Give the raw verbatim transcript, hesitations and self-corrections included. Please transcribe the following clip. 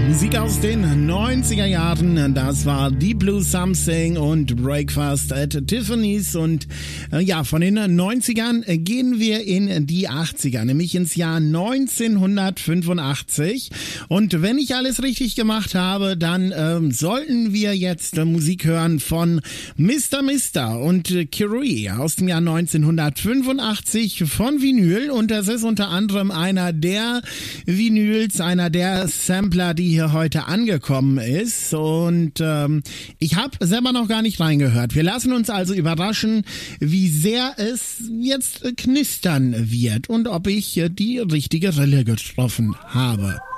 Musik aus den neunziger Jahren, das war Deep Blue Something und Breakfast at Tiffany's. Und äh, ja, von den neunzigern gehen wir in die achtziger, nämlich ins Jahr neunzehnhundertfünfundachtzig. Und wenn ich alles richtig gemacht habe, dann ähm, sollten wir jetzt äh, Musik hören von Mister Mister und äh, Kirui aus dem Jahr neunzehnhundertfünfundachtzig von Vinyl. Und das ist unter anderem einer der Vinyls, einer der Sampler, die hier heute angekommen ist. Und ähm, ich habe selber noch gar nicht reingehört. Wir lassen uns also überraschen, wie sehr es jetzt knistern wird und ob ich die richtige Rille getroffen habe.